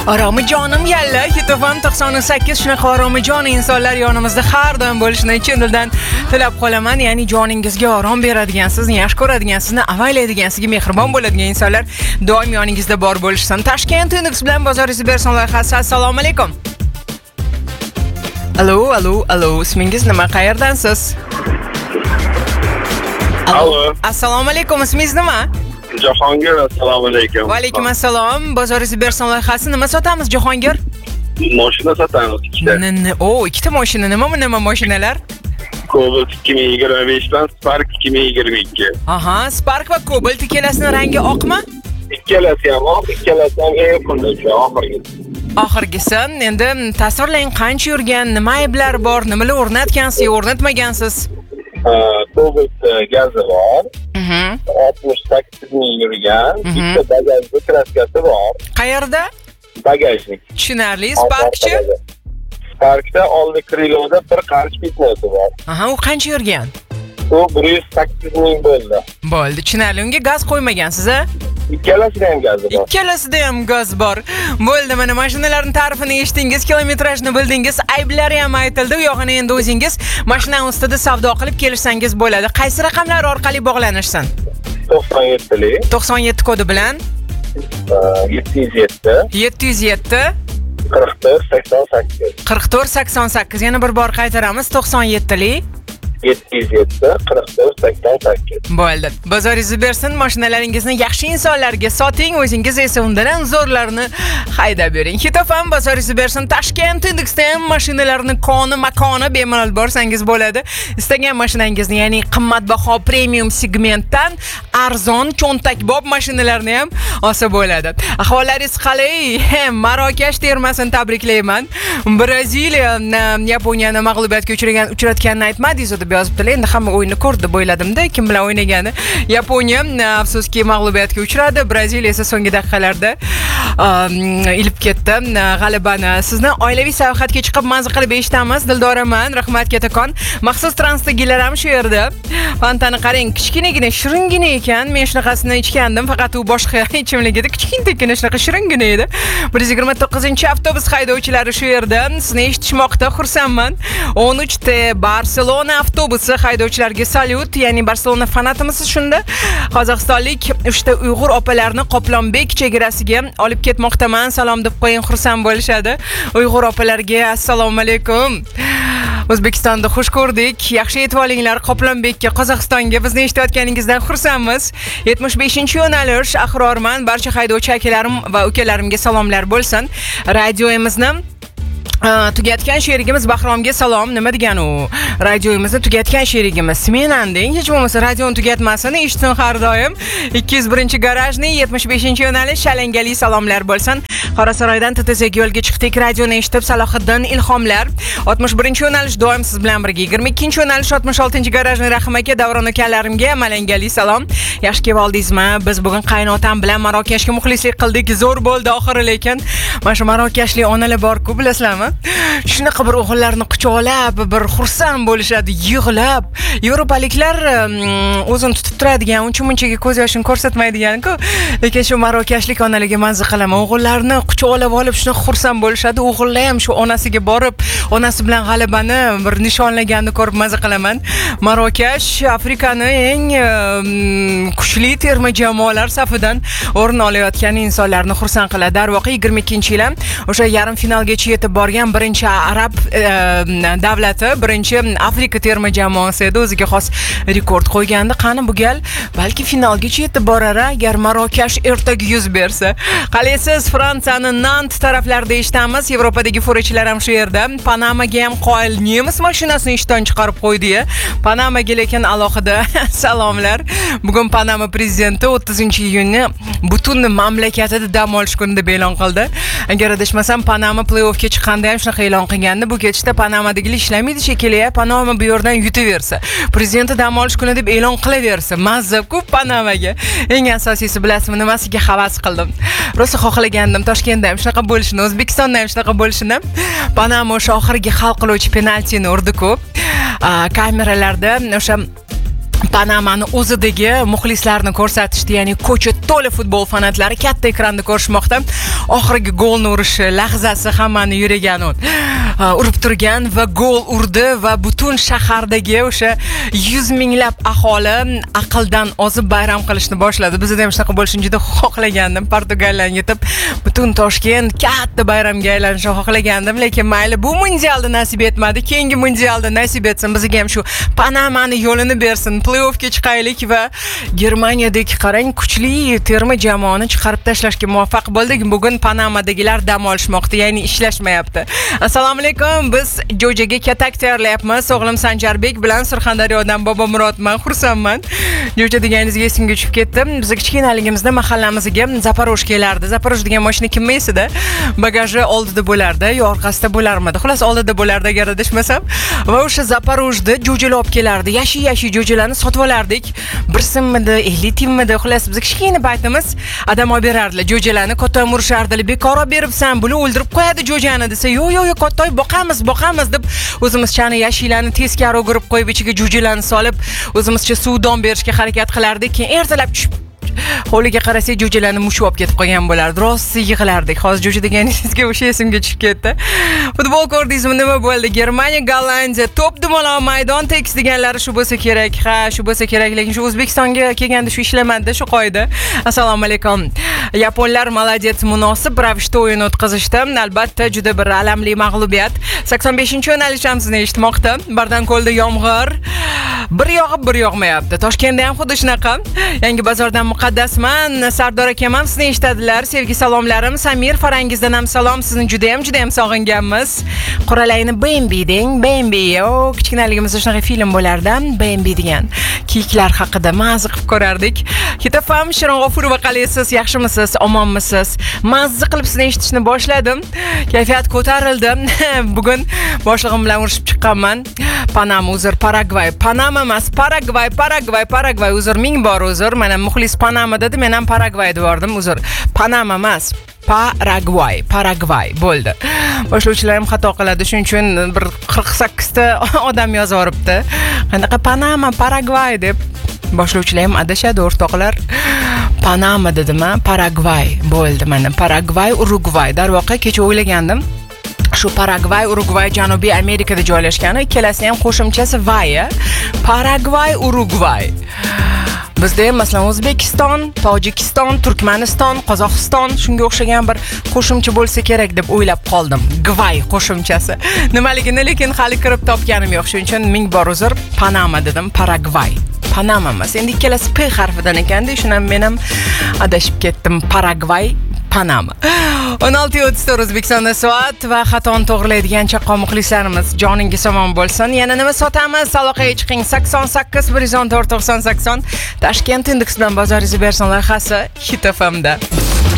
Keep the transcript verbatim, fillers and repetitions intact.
Oromijonim yalla, Hitofam to'qson sakkiz shunaqa oromijon insonlar yonimizda har doim bo'lishini chin dildan tilab qolaman. Ya'ni joningizga orom beradigan, sizni yaxshi ko'radigan, sizni avaylaydigan, sizga mehribon bo'ladigan insonlar doim yoningizda bor bo'lishsin. Toshkent Index bilan bozoringizni bersin loyihasi. Assalomu alaykum. Alo, alo, alo. Ismingiz nima? Qayerdansiz? Alo. Assalomu alaykum. Ismingiz nima? Jahongir, assalomu alaykum. Va alaykum assalom. Bozoringizni bersin loyihasi. Nima sotamiz Jahongir? Mashina sotamiz ikkita. O, ikkita mashina. Nima nima mashinalar? Cobalt ikki ming yigirma besh dan Spark ikki ming yigirma ikki. Aha, Spark va Cobalt ikkalasining rangi oqmi? Ikkalasi ham oq, ikkalasi ham eng qimmatli oxirgisi. Oxirgisi. Endi tasvirlang qancha yurgan, nima ayblar bor, nimalar o'rnatgansiz, o'rnatmagansiz? Cobalt gazi bor. Mhm. oltmish sakkiz ming yurgan, bitta bagajlik kraskasi bor. Qayerda? Bagajlik. Tushunarli. Sparkchi? Sparkda oldi kriloda bir qarich bitmasi bor. Aha, u qancha yurgan? U bir yuz sakkiz ming bo'ldi. Bo'ldi, tushunarli. Unga gaz qo'ymagansiz-a? Ikkalasida ham gazi bor. Ikkalasida ham gaz bor. Bo'ldi, mana mashinalarning ta'rifini eshitdingiz, kilometrajni bildingiz, ayblari ham aytildi. U yog'ini endi o'zingiz mashina ustida savdo qilib kelishsangiz bo'ladi. Qaysi raqamlar orqali bog'lanishsin? to'qson yetti to'qson yetti kodi bilan yetti yuz yetti yetti yuz yetti qirq to'rt sakson sakkiz qirq to'rt sakson sakkiz. Yana bir bor qaytaramiz. to'qson yetti yetti yuz yetti qirq to'rt sakson sakkiz. Bo'ldi. Bozoringizni bersin, mashinalaringizni yaxshi insonlarga soting, o'zingiz esa undan ham zo'rlarini haydab bering. Hitofam bozoringizni bersin. Toshkent Indexda ham mashinalarning koni, makoni bemalol borsangiz bo'ladi. Istagan mashinangizni, ya'ni qimmatbaho premium segmentdan arzon cho'ntakbob mashinalarni ham olsa bo'ladi. Ahvollaringiz qalay? Marokash termasini tabriklayman. Braziliya Yaponiyani mag'lubiyatga uchragan uchratganini aytmadingiz. Yozibdilar. Endi hamma o'yinni ko'rdi deb o'yladim-da, kim bilan o'ynagani. Yaponiya afsuski mag'lubiyatga uchradi. Braziliya esa so'nggi daqiqalarda ilib ketdi g'alabani. Sizni oilaviy sayohatga chiqib mazza qilib eshitamiz. Dildoraman, rahmat katakon. Maxsus transportgilar ham shu yerda. Fantani qarang, kichkinagina, shiringina ekan. Men shunaqasini ichgandim, faqat u boshqa ichimlik edi. Kichkintakina shunaqa shiringina edi. bir yuz yigirma to'qqizinchi avtobus haydovchilari shu yerda. Sizni eshitishmoqda, xursandman. o'n uch ta Barselona avtobusi haydovchilarga salyut, ya'ni Barselona fanatimisiz shunda? Qozog'istonlik uchta Uyg'ur opalarni Qoplonbek chegarasiga olib ketmoqdaman. Salom deb qo'ying, xursand bo'lishadi. Uyg'ur opalarga assalomu alaykum. O'zbekistonda xush ko'rdik. Yaxshi yetib olinglar Qoplonbekka, Qozog'istonga. Bizni eshitayotganingizdan xursandmiz. yetmish beshinchi yo'nalish Ahrorman. Barcha haydovchi akalarim va ukalarimga salomlar bo'lsin. Radiomizni tugatgan sherigimiz Bahromga salom. Nima degan u? Radiomizni tugatgan sherigimiz. Smenanding, hech bo'lmasa radioni tugatmasin, eshitsin har doim. ikki yuz birinchi garajning yetmish beshinchi yo'nalish shalangali salomlar bo'lsin. Qorasaroydan T T Zga yo'lga chiqdik. Radioni eshitib Salohiddin ilhomlar. oltmish birinchi yo'nalish doim siz bilan birga. yigirma ikkinchi yo'nalish oltmish oltinchi garajning Rahim aka, Davron akalarimga malangali salom. Yaxshi kelib oldingizmi? Biz bugun qaynotam bilan Marokashga muxlislik qildik. Zo'r bo'ldi oxiri, lekin mana shu marokashlik onalar bor-ku, bilasizlarmi? Shunaqa bir o'g'illarni quchoqlab, bir xursand bo'lishadi, yig'lab. Yevropaliklar o'zini tutib turadigan, uncha-munchaga ko'z yoshini ko'rsatmaydigan-ku. Lekin shu marokashlik onalarga mazza qilaman. O'g'illarni quchoqlab olib shuna xursand bo'lishadi. O'g'illar ham shu onasiga borib, onasi bilan g'alabani bir nishonlaganini ko'rib mazza qilaman. Marokash Afrikaning eng kuchli terma jamoalar safidan o'rin olayotgan insonlarni xursand qiladi. Darvoqe yigirma ikkinchi yil ham o'sha yarim finalgacha yetib borgan birinchi arab e, davlati, birinchi Afrika terma jamoasi edi. O'ziga xos rekord qo'ygandi. Qani bu gal balki finalgacha yetib borar agar Marokash ertaga yuz bersa. Qalaysiz? Fransiyaning Nant taraflarida eshitamiz. Yevropadagi forechilar ham shu yerda. Panamaga ham qoyil nemis mashinasini ishdan chiqarib qo'ydi-ya. Panamaga lekin alohida salomlar. Bugun Panama prezidenti o'ttizinchi iyunni butun mamlakatida dam olish kuni deb e'lon qildi. Agar adashmasam, Panama play-offga chiqqanda ham shunaqa e'lon qilgandi. Bu ketishda Panamadagilar ishlamaydi shekilli, Panama bu yerdan yutaversa, prezidenti dam olish kuni deb e'lon qilaversa, mazza ko'p Panamaga. Eng asosiysi bilasizmi, nimasiga havas qildim? Rosa xohlagandim Toshkentda ham shunaqa bo'lishini, O'zbekistonda ham shunaqa bo'lishini. Panama o'sha oxirgi hal qiluvchi penaltini urdi-ku. Kameralarda o'sha Panamani o'zidagi muxlislarni ko'rsatishdi, ya'ni ko'cha to'la futbol fanatlari katta ekranda ko'rishmoqda. Oxirgi golni urishi lahzasi hammani yuragan o'n urib turgan va gol urdi va butun shahardagi o'sha yuz minglab aholi aqldan ozib bayram qilishni boshladi. Bizda ham shunaqa bo'lishini juda xohlagandim. Portugaliyani yetib butun Toshkent katta bayramga aylanishini xohlagandim, lekin mayli, bu mundialda nasib etmadi. Keyingi mundialda nasib etsin, bizga ham shu Panamani yo'lini bersin. Play-offga chiqaylik va Germaniyadagi qarang kuchli terma jamoani chiqarib tashlashga muvaffaq bo'ldik. Bugun Panamadagilar dam olishmoqda, ya'ni ishlashmayapti. Assalomu alaykum. Biz jo'jaga katak tayyorlayapmiz. O'g'lim Sanjarbek bilan Surxondaryodan Bobomurodman. Xursandman. Jo'ja deganingizga esimga tushib ketdi. Biz kichkinaligimizda mahallamizga Zaporoj kelardi. Zaporoj degan mashina kimmi esida? Bagaji oldida bo'lardi, yo orqasida bo'larmidi? Xullas oldida bo'lardi agar adashmasam. Va o'sha Zaporojda jo'jalar olib kelardi. Yashi-yashi jo'jalarni sotib olardik. bir so'mmidi, ellik tiyinmidi? Xullas biz kichkina paytimiz adam olib berardilar. Jo'jalarni ko'toy urishardilar. Bekor olib beribsan, buni o'ldirib qo'yadi jo'jani desa, "Yo'q, yo'q, yo'q, ko'toy boqamiz, boqamiz" deb o'zimizchani yashilarni teskari o'girib qo'yib ichiga jo'jalarni solib, o'zimizcha suvdon berishga harakat qilardik. Keyin ertalab tushib hovliga qarasak, jo'jalarni mushib olib ketib qolgan bo'lardi. Rosti yig'lardik. Hozir jo'ja deganingizga o'sha esimga tushib ketdi. Futbol ko'rdingizmi, nima bo'ldi? Germaniya, Gollandiya, to'p dumaloq maydon tekis deganlari shu bo'lsa kerak. Ha, shu bo'lsa kerak, lekin shu O'zbekistonga kelganda shu ishlamadi, shu qoida. Assalomu alaykum. Yaponlar молодец, munosib ravishda o'yin o'tkazishdi. Albatta juda bir alamli mag'lubiyat. sakson beshinchi yo'nalishimizni eshitmoqda. Bardanko'lda yomg'ir bir yog'ib bir yog'mayapti. Toshkentda ham xuddi shunaqa. Yangi bozordan muqaddasman. Sardor akam ham sizni eshitadilar. Sevgi salomlarim. Samir Farangizdan ham salom. Sizni juda ham juda ham sog'inganmiz. Qoralayni Bambi deng, Bambi. O, kichkinaligimizda shunaqa film bo'lardi, Bambi degan. Kiyiklar haqida mazza qilib ko'rardik. Ketafam Shirin G'ofurova, qalaysiz? Yaxshimisiz? Omonmisiz? Mazza qilib sizni eshitishni boshladim. Kayfiyat ko'tarildi. Bugun boshlig'im bilan urishib chiqqanman. Panama uzr, Paragvay. Panama emas, Paragvay, Paragvay, Paragvay. Uzr, ming bor uzr. Mana muxlis Panama dedi, men ham Paragvay devordim. Uzr. Panama emas, Paragvay, Paragvay bo'ldi. Boshlovchilar ham xato qiladi, shuning uchun bir qirq sakkiz ta odam yozib yoribdi. Qanaqa Panama, Paragvay deb. Boshlovchilar ham adashadi, o'rtoqlar. Panama dedimi? Paragvay bo'ldi. Mana Paragvay, Urugvay. Darvoqe kecha o'ylagandim. Shu Paragvay, Urugvay Janubiy Amerikada joylashgan, ikkalasi ham qo'shimchasi vay. Paragvay, Urugvay. Bizda ham masalan O'zbekiston, Tojikiston, Turkmaniston, Qozog'iston shunga o'xshagan bir qo'shimcha bo'lsa kerak deb o'ylab qoldim. Gvay qo'shimchasi. Nimaligini lekin hali kirib topganim yo'q. Shuning uchun ming bor uzr, Panama dedim, Paragvay. Panama emas. Endi ikkalasi P harfidan ekanda, shundan men ham adashib ketdim. Paragvay, Panama. o'n olti o'ttiz to'rt O'zbekistonda soat va xatoni to'g'rilaydigan chaqqon muxlislarimiz joningiz omon bo'lsin. Yana nima sotamiz? Aloqaga chiqing. sakson sakkiz bir yuz o'n to'rt to'qson sakson Toshkent Index bilan bozoringizni bersin loyihasi Hit F M da.